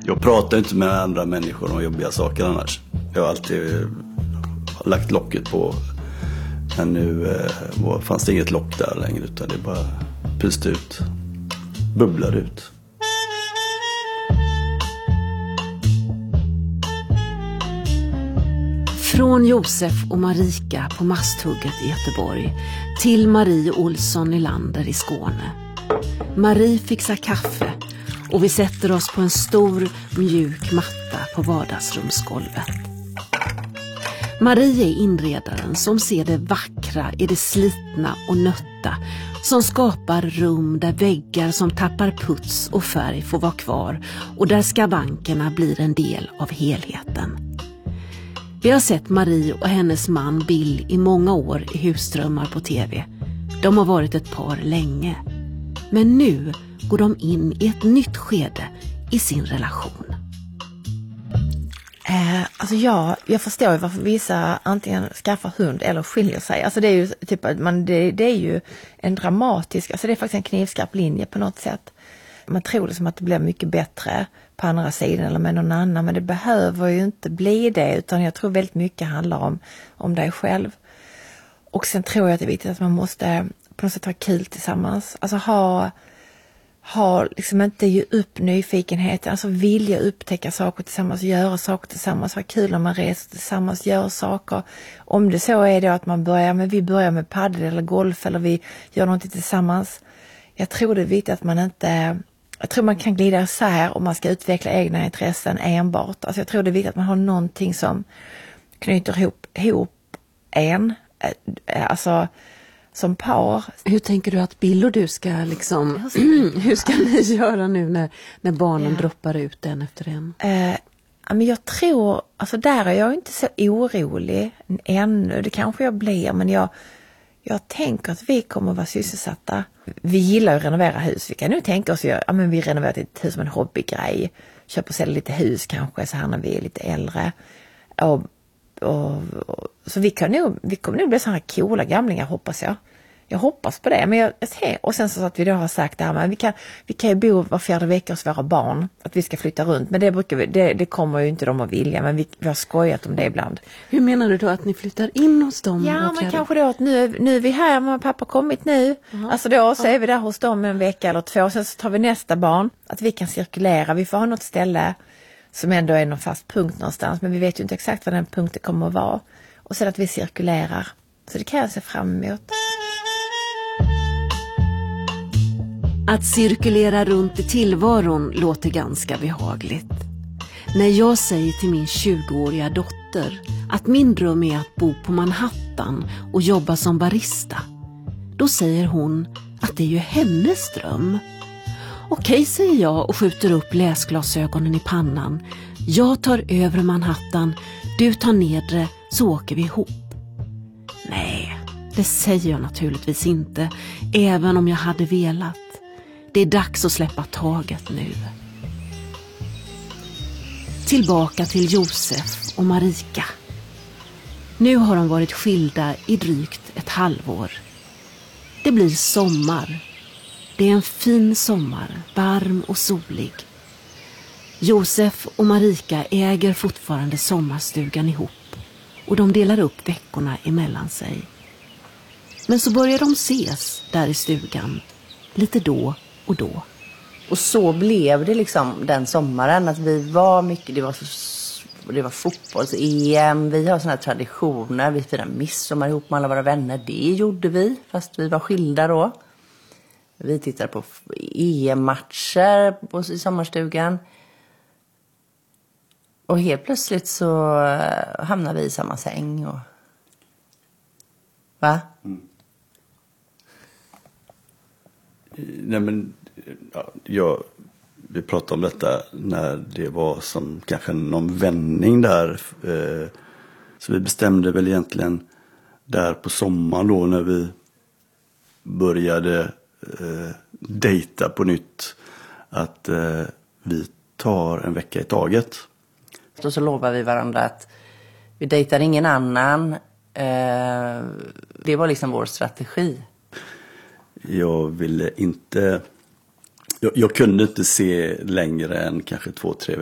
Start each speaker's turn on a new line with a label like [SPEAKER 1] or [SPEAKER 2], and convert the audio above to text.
[SPEAKER 1] Jag pratar inte med andra människor om jobbiga saker annars. Jag har alltid lagt locket på. Men nu fanns det inget lock där längre, utan det bara pyste ut. Bubblade ut.
[SPEAKER 2] Från Josef och Marika på Masthugget i Göteborg till Marie Olsson Nylander i Skåne. Marie fixar kaffe och vi sätter oss på en stor mjuk matta på vardagsrumsgolvet. Marie är inredaren som ser det vackra i det slitna och nötta, som skapar rum där väggar som tappar puts och färg får vara kvar och där skavankerna blir en del av helheten. Vi har sett Marie och hennes man Bill i många år i Husdrömmar på tv. De har varit ett par länge. Men nu går de in i ett nytt skede i sin relation.
[SPEAKER 3] Alltså jag förstår ju varför vissa antingen skaffar hund eller skiljer sig. Alltså det är ju typ att det är ju en dramatisk, alltså det är faktiskt en knivskarp linje på något sätt. Man tror det som att det blir mycket bättre på andra sidan eller med någon annan, men det behöver ju inte bli det, utan jag tror väldigt mycket handlar om dig själv. Och sen tror jag att det är viktigt att man måste på något sätt ha kul tillsammans. Alltså ha liksom inte ge upp nyfikenheten, alltså vilja upptäcka saker tillsammans, göra saker tillsammans, ha kul när man reser tillsammans, gör saker. Om det så är det att vi börjar med paddel eller golf eller vi gör något tillsammans. Jag tror det är viktigt att man inte, jag tror man kan glida isär om man ska utveckla egna intressen enbart. Alltså jag tror det är viktigt att man har någonting som knyter ihop en, alltså som par.
[SPEAKER 2] Hur tänker du att Bill och du ska liksom, hur ska ni göra nu när barnen droppar ut en efter en?
[SPEAKER 3] Men jag tror, alltså där är jag inte så orolig ännu, det kanske jag blir, men jag tänker att vi kommer att vara sysselsatta. Vi gillar att renovera hus. Vi kan nu tänka oss att vi renoverar ett hus som en hobbygrej. Köper och säljer lite hus kanske så här när vi är lite äldre. Så vi kommer nog bli sådana här coola gamlingar, hoppas jag. Jag hoppas på det. Men och sen så att vi då har sagt att vi kan ju bo var 4:e vecka hos våra barn. Att vi ska flytta runt. Men det kommer ju inte de att vilja. Men vi har skojat om det ibland.
[SPEAKER 2] Hur menar du då att ni flyttar in hos dem?
[SPEAKER 3] Ja, men kanske då att nu är vi här. Mamma och pappa har kommit nu. Alltså då så är vi där hos dem en vecka eller 2. Sen så tar vi nästa barn. Att vi kan cirkulera. Vi får ha något ställe som ändå är någon fast punkt någonstans. Men vi vet ju inte exakt vad den punkten kommer att vara. Och sen att vi cirkulerar. Så det kan jag se fram emot.
[SPEAKER 2] Att cirkulera runt i tillvaron låter ganska behagligt. När jag säger till min 20-åriga dotter att min dröm är att bo på Manhattan och jobba som barista, då säger hon att det är ju hennes dröm. Okej, säger jag och skjuter upp läsglasögonen i pannan. Jag tar över Manhattan, du tar nedre, så åker vi ihop. Nej, det säger jag naturligtvis inte, även om jag hade velat. Det är dags att släppa taget nu. Tillbaka till Josef och Marika. Nu har de varit skilda i drygt ett halvår. Det blir sommar. Det är en fin sommar, varm och solig. Josef och Marika äger fortfarande sommarstugan ihop och de delar upp veckorna emellan sig. Men så börjar de ses där i stugan, lite då och då.
[SPEAKER 4] Och så blev det liksom den sommaren att vi var mycket, det var fotbolls-EM, vi har såna här traditioner, vi firar midsommar ihop med alla våra vänner, det gjorde vi fast vi var skilda då. Vi tittade på EM-matcher i sommarstugan. Och helt plötsligt så hamnade vi i samma säng. Va?
[SPEAKER 1] Mm. Nej men, vi pratade om detta när det var som kanske någon vändning där. Så vi bestämde väl egentligen där på sommaren då när vi började dejta på nytt att vi tar en vecka i taget.
[SPEAKER 4] Och så lovar vi varandra att vi dejtar ingen annan. Det var liksom vår strategi.
[SPEAKER 1] Jag ville inte... Jag kunde inte se längre än kanske 2-3